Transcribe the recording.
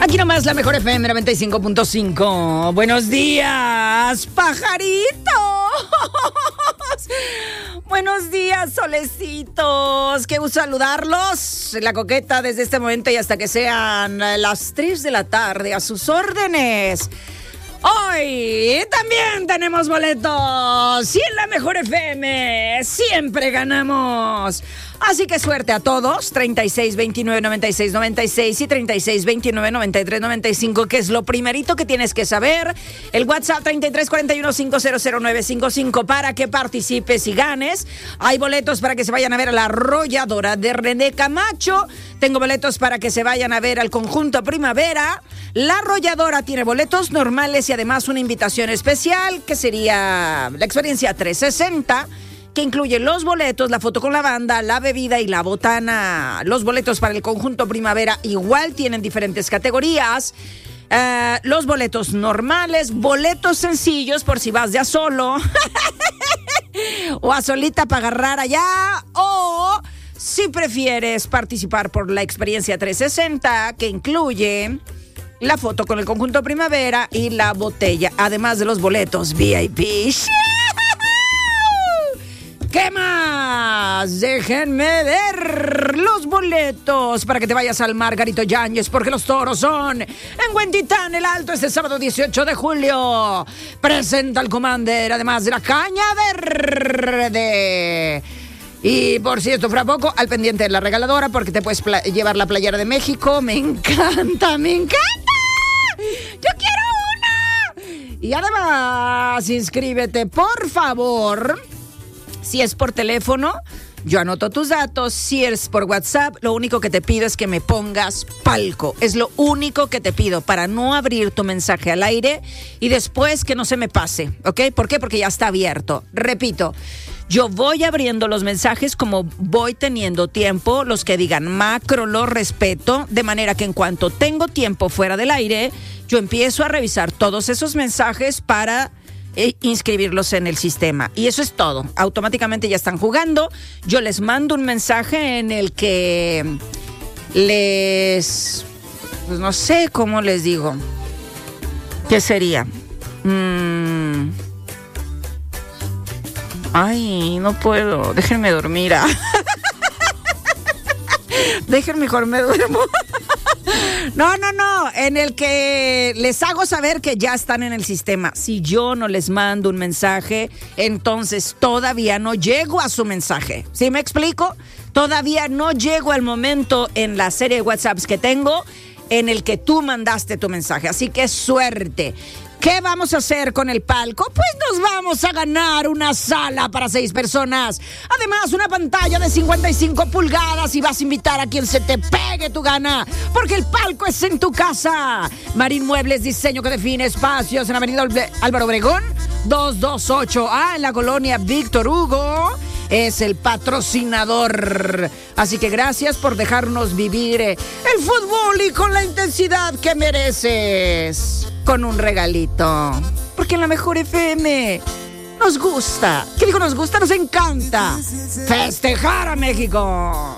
Aquí nomás la mejor FM 95.5. Buenos días, pajaritos. Buenos días, solecitos. Qué gusto saludarlos. La coqueta desde este momento y hasta que sean las 3 de la tarde a sus órdenes. Hoy también tenemos boletos y en la mejor FM siempre ganamos. Así que suerte a todos, 36 29 96 96 y 36 29 93 95, que es lo primerito que tienes que saber. El WhatsApp 33 41 500 955 para que participes y ganes. Hay boletos para que se vayan a ver a La Arrolladora de René Camacho. Tengo boletos para que se vayan a ver al Conjunto Primavera. La Arrolladora tiene boletos normales y además una invitación especial que sería la experiencia 360, que incluye los boletos, la foto con la banda, la bebida y la botana. Los boletos para el Conjunto Primavera igual tienen diferentes categorías. Los boletos normales, boletos sencillos por si vas de a solo o a solita para agarrar allá, o si prefieres participar por la experiencia 360, que incluye la foto con el Conjunto Primavera y la botella, además de los boletos VIP. ¿Qué más? Déjenme ver los boletos para que te vayas al Margarito Yáñez, porque los toros son en Huentitán, el Alto, este sábado 18 de julio. Presenta al Commander, además de la Caña Verde. Y por si esto fuera poco, al pendiente de la regaladora, porque te puedes llevar la playera de México. Me encanta, me encanta. ¡Yo quiero una! Y además, inscríbete, por favor. Si es por teléfono, yo anoto tus datos. Si es por WhatsApp, lo único que te pido es que me pongas palco. Es lo único que te pido para no abrir tu mensaje al aire y después que no se me pase, ¿ok? ¿Por qué? Porque ya está abierto. Repito, yo voy abriendo los mensajes como voy teniendo tiempo. Los que digan macro los respeto, de manera que en cuanto tengo tiempo fuera del aire, yo empiezo a revisar todos esos mensajes para inscribirlos en el sistema. Y eso es todo. Automáticamente ya están jugando. Yo les mando un mensaje en el que pues no sé cómo les digo. ¿Qué sería? Ay, no puedo. Déjenme dormir. Déjenme mejor me duermo. No. En el que les hago saber que ya están en el sistema. Si yo no les mando un mensaje, entonces todavía no llego a su mensaje. ¿Sí me explico? Todavía no llego al momento en la serie de WhatsApps que tengo en el que tú mandaste tu mensaje. Así que suerte. ¿Qué vamos a hacer con el palco? Pues nos vamos a ganar una sala para 6 personas. Además, una pantalla de 55 pulgadas y vas a invitar a quien se te pegue tu gana. Porque el palco es en tu casa. Marín Muebles, diseño que define espacios en Avenida Álvaro Obregón, 228A, en la colonia Víctor Hugo. Es el patrocinador. Así que gracias por dejarnos vivir el fútbol y con la intensidad que mereces. Con un regalito. Porque en la mejor FM nos gusta. ¿Qué dijo nos gusta? Nos encanta festejar a México.